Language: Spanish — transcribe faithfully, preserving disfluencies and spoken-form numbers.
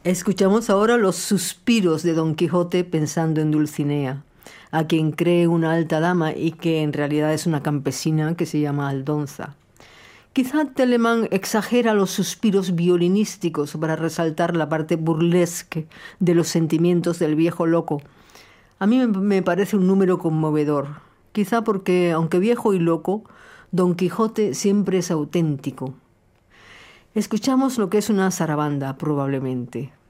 Escuchamos ahora los suspiros de Don Quijote pensando en Dulcinea, a quien cree una alta dama y que en realidad es una campesina que se llama Aldonza. Quizá Telemann exagera los suspiros violinísticos para resaltar la parte burlesque de los sentimientos del viejo loco. A mí me parece un número conmovedor, quizá porque, aunque viejo y loco, Don Quijote siempre es auténtico. Escuchamos lo que es una zarabanda, probablemente.